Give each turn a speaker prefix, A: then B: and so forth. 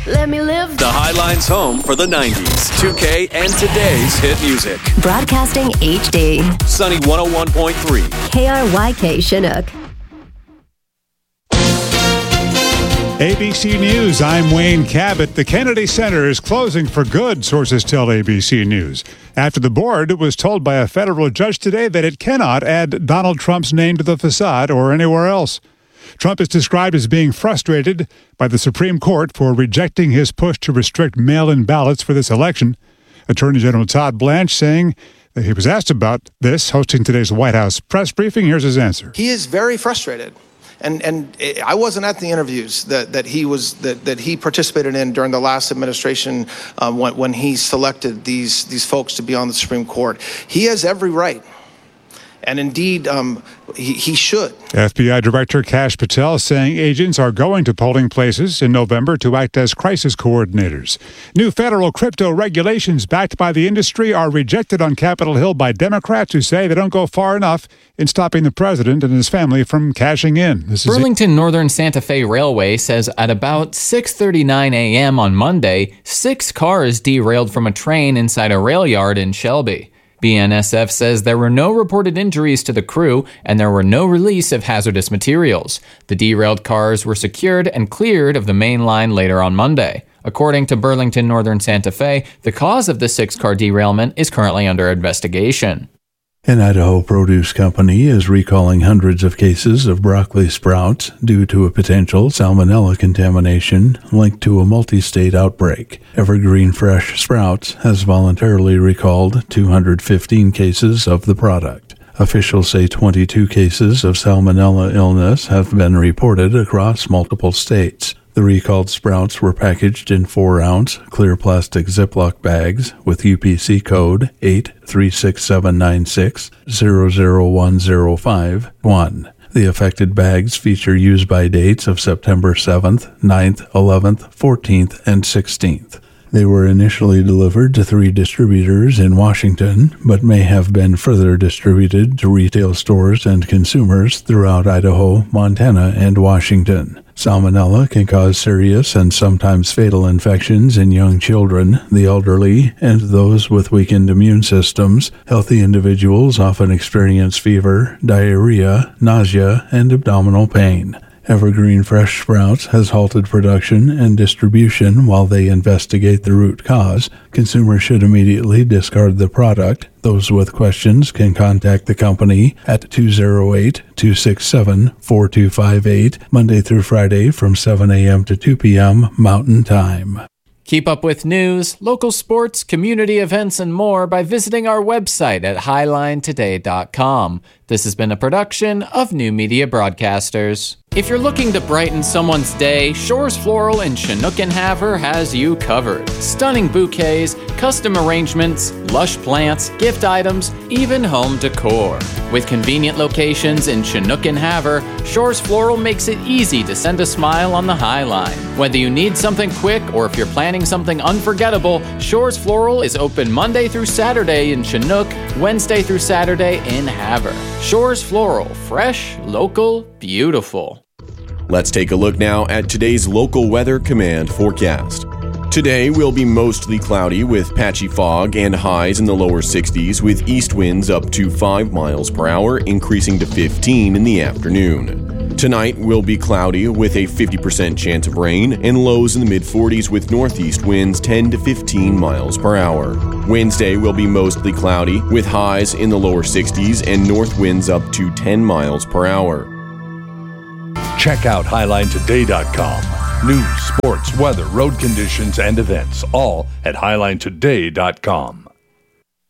A: Let me live.
B: The Highline's home for the 90s, 2K, and today's hit music.
A: Broadcasting HD.
B: Sunny 101.3.
A: KRYK Chinook.
C: ABC News, I'm Wayne Cabot. The Kennedy Center is closing for good, sources tell ABC News, after the board was told by a federal judge today that it cannot add Donald Trump's name to the facade or anywhere else. Trump is described as being frustrated by the Supreme Court for rejecting his push to restrict mail-in ballots for this election. Attorney General Todd Blanche saying that he was asked about this, hosting today's White House press briefing. Here's his answer.
D: He is very frustrated. And I wasn't at the interviews that he participated in during the last administration when he selected these folks to be on the Supreme Court. He has every right. And indeed, he should.
C: FBI Director Kash Patel saying agents are going to polling places in November to act as crisis coordinators. New federal crypto regulations backed by the industry are rejected on Capitol Hill by Democrats who say they don't go far enough in stopping the president and his family from cashing in.
E: Burlington Northern Santa Fe Railway says at about 6:39 a.m. on Monday, 6 cars derailed from a train inside a rail yard in Shelby. BNSF says there were no reported injuries to the crew and there were no release of hazardous materials. The derailed cars were secured and cleared of the main line later on Monday. According to Burlington Northern Santa Fe, the cause of the 6-car derailment is currently under investigation.
F: An Idaho produce company is recalling hundreds of cases of broccoli sprouts due to a potential salmonella contamination linked to a multi-state outbreak. Evergreen Fresh Sprouts has voluntarily recalled 215 cases of the product. Officials say 22 cases of salmonella illness have been reported across multiple states. The recalled sprouts were packaged in 4-ounce clear plastic Ziploc bags with UPC code 83679600105-1. The affected bags feature use-by dates of September 7th, 9th, 11th, 14th, and 16th. They were initially delivered to 3 distributors in Washington, but may have been further distributed to retail stores and consumers throughout Idaho, Montana, and Washington. Salmonella can cause serious and sometimes fatal infections in young children, the elderly, and those with weakened immune systems. Healthy individuals often experience fever, diarrhea, nausea, and abdominal pain. Evergreen Fresh Sprouts has halted production and distribution while they investigate the root cause. Consumers should immediately discard the product. Those with questions can contact the company at 208-267-4258, Monday through Friday from 7 a.m. to 2 p.m. Mountain Time.
E: Keep up with news, local sports, community events, and more by visiting our website at highlinetoday.com. This has been a production of New Media Broadcasters. If you're looking to brighten someone's day, Shores Floral in Chinook and Havre has you covered. Stunning bouquets, custom arrangements, lush plants, gift items, even home decor. With convenient locations in Chinook and Havre, Shores Floral makes it easy to send a smile on the High Line. Whether you need something quick or if you're planning something unforgettable, Shores Floral is open Monday through Saturday in Chinook, Wednesday through Saturday in Havre. Shores Floral, fresh, local, beautiful.
B: Let's take a look now at today's local weather command forecast. Today will be mostly cloudy with patchy fog and highs in the lower 60s with east winds up to 5 miles per hour, increasing to 15 in the afternoon. Tonight will be cloudy with a 50% chance of rain and lows in the mid-40s with northeast winds 10 to 15 miles per hour. Wednesday will be mostly cloudy with highs in the lower 60s and north winds up to 10 miles per hour.
G: Check out HighlineToday.com. News, sports, weather, road conditions, and events, all at HighlineToday.com.